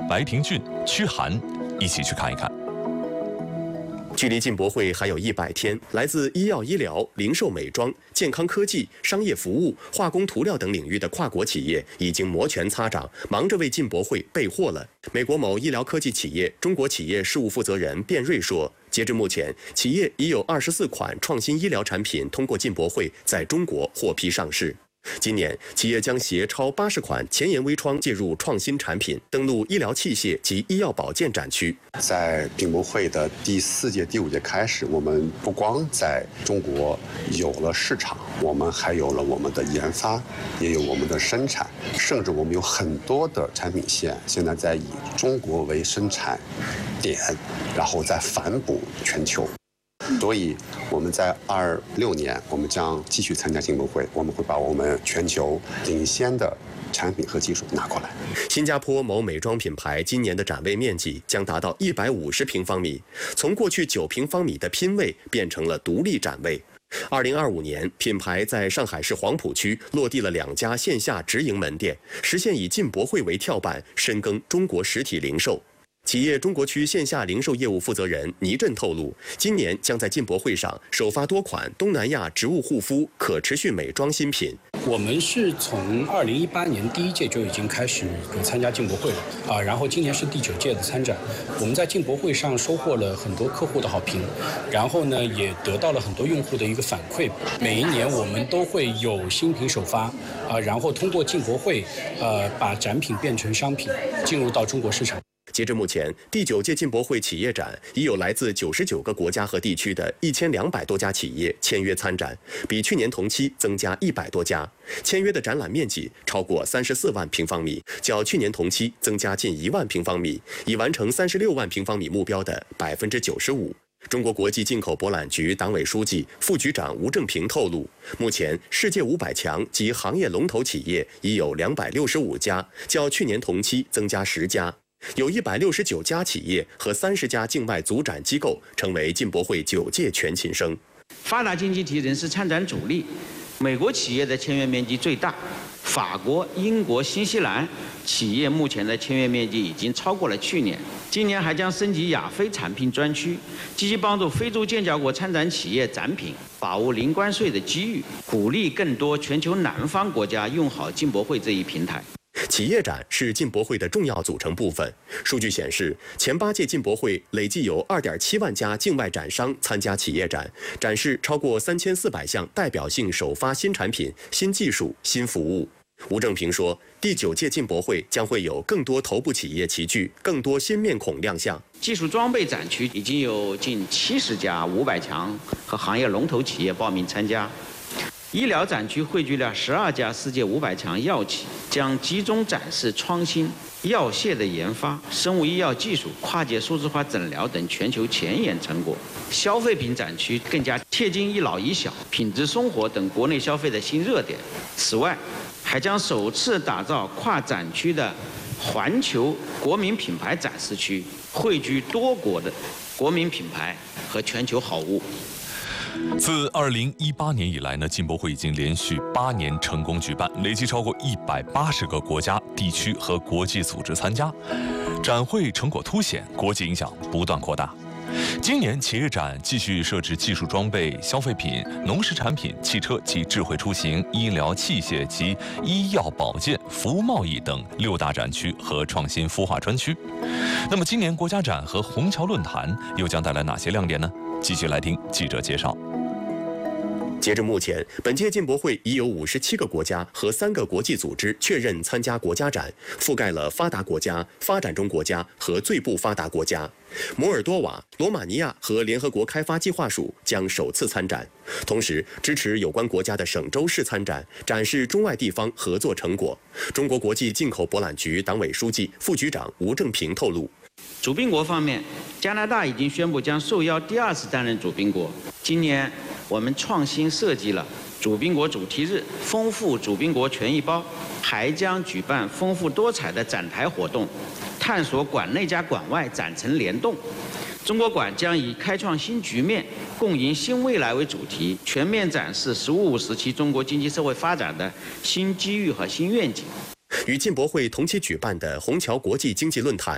白廷俊、屈涵一起去看一看。 距离进博会还有100天，来自医药医疗、零售美妆、健康科技、商业服务、化工涂料等领域的跨国企业已经摩拳擦掌，忙着为进博会备货了。美国某医疗科技企业中国企业事务负责人卞瑞说，截至目前，企业已有24款创新医疗产品通过进博会在中国获批上市。今年，企业将携超80款前沿微创介入创新产品，登陆医疗器械及医药保健展区。 在进博会的第4届、第5届开始，我们不光在中国有了市场，我们还有了我们的研发，也有我们的生产，甚至我们有很多的产品线现在在以中国为生产点，然后再反哺全球。所以我们在26年，我们将继续参加进博会，我们会把我们全球领先的产品和技术拿过来。 新加坡某美妆品牌今年的展位面积将达到150平方米，从过去9平方米的拼位变成了独立展位。2025年，品牌在上海市黄浦区落地了2家线下直营门店，实现以进博会为跳板，深耕中国实体零售。企业中国区线下零售业务负责人倪震透露，今年将在进博会上首发多款东南亚植物护肤、可持续美妆新品。 我们是从2018年第1届就已经开始参加进博会了然后今年是第9届的参展。我们在进博会上收获了很多客户的好评，然后呢也得到了很多用户的一个反馈。每一年我们都会有新品首发然后通过进博会把展品变成商品，进入到中国市场。 截至目前，第9届进博会企业展已有来自99个国家和地区的1200多家企业签约参展，比去年同期增加100多家。签约的展览面积超过34万平方米，较去年同期增加近1万平方米，已完成36万平方米目标的95%。中国国际进口博览局党委书记、副局长吴正平透露，目前世界500强及行业龙头企业已有265家，较去年同期增加10家。有169家企业和30家境外组展机构成为进博会9届全勤生。 发达经济体仍是参展主力，美国企业的签约面积最大，法国、英国、新西兰企业目前的签约面积已经超过了去年。今年还将升级亚非产品专区，积极帮助非洲建交国参展企业展品，把握零关税的机遇，鼓励更多全球南方国家用好进博会这一平台。 企业展是进博会的重要组成部分。数据显示，前8届进博会累计有2.7万家境外展商参加企业展，展示超过3400项代表性首发新产品、新技术、新服务。吴正平说，第9届进博会将会有更多头部企业齐聚，更多新面孔亮相。 技术装备展区已经有近70家500强和行业龙头企业报名参加。医疗展区汇聚了12家世界500强药企，将集中展示创新、药械的研发、生物医药技术、跨界数字化诊疗等全球前沿成果。消费品展区更加贴近一老一小、品质生活等国内消费的新热点。此外，还将首次打造跨展区的环球国民品牌展示区，汇聚多国的国民品牌和全球好物。 自2018年以来呢，进博会已经连续8年成功举办，累计超过180个国家、地区和国际组织参加，展会成果凸显，国际影响不断扩大。今年企业展继续设置技术装备、消费品、农食产品、汽车及智慧出行、医疗器械及医药保健、服务贸易等6大展区和创新孵化专区。那么今年国家展和虹桥论坛又将带来哪些亮点呢？继续来听记者介绍。 截至目前，本届进博会已有57个国家和3个国际组织确认参加国家展，覆盖了发达国家、发展中国家和最不发达国家。摩尔多瓦、罗马尼亚和联合国开发计划署将首次参展，同时支持有关国家的省州市参展，展示中外地方合作成果。中国国际进口博览局党委书记、副局长吴正平透露， 主宾国方面，加拿大已经宣布将受邀第2次担任主宾国。今年我们创新设计了主宾国主题日，丰富主宾国权益包，还将举办丰富多彩的展台活动，探索馆内加馆外展陈联动。中国馆将以开创新局面、共赢新未来为主题，全面展示15时期中国经济社会发展的新机遇和新愿景。 与进博会同期举办的虹桥国际经济论坛